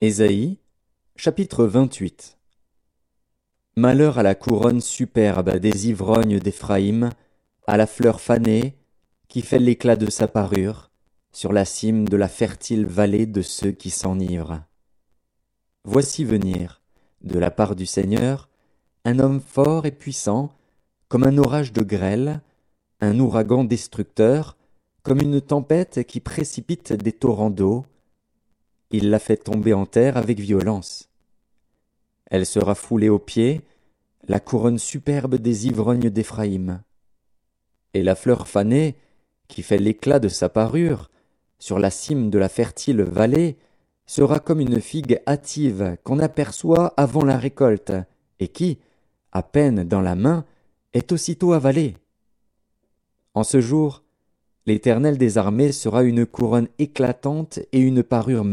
Ésaïe, chapitre 28. Malheur à la couronne superbe des ivrognes d'Éphraïm, à la fleur fanée, qui fait l'éclat de sa parure, sur la cime de la fertile vallée de ceux qui s'enivrent. Voici venir, de la part du Seigneur, un homme fort et puissant, comme un orage de grêle, un ouragan destructeur, comme une tempête qui précipite des torrents d'eau. Il la fait tomber en terre avec violence. Elle sera foulée aux pieds, la couronne superbe des ivrognes d'Éphraïm. Et la fleur fanée, qui fait l'éclat de sa parure, sur la cime de la fertile vallée, sera comme une figue hâtive qu'on aperçoit avant la récolte, et qui, à peine dans la main, est aussitôt avalée. En ce jour, l'Éternel des armées sera une couronne éclatante et une parure